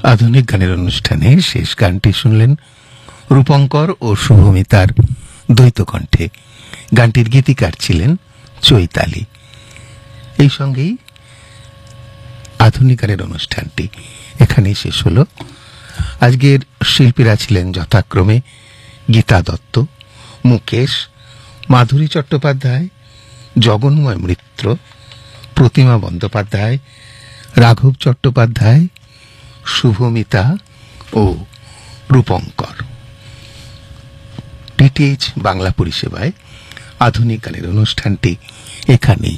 আধুনিক গানের অনুষ্ঠানে শেষ গানটি শুনলেন রূপঙ্কর ও শুভমিতার দ্বৈত কণ্ঠে। গানটির গীতিকার ছিলেন চৈতালি। এই সঙ্গেই আধুনিক গানের অনুষ্ঠানটি এখানেই শেষ হল। আজকের শিল্পীরা ছিলেন যথাক্রমে গীতা দত্ত, মুকেশ, মাধুরী চট্টোপাধ্যায়, জগন্ময় মিত্র, প্রতিমা বন্দ্যোপাধ্যায়, রাঘব চট্টোপাধ্যায়, শুভমিতা ও রূপঙ্কর। ডিটিএইচ বাংলা পরিষেবায় আধুনিক গানের অনুষ্ঠানটি এখানেই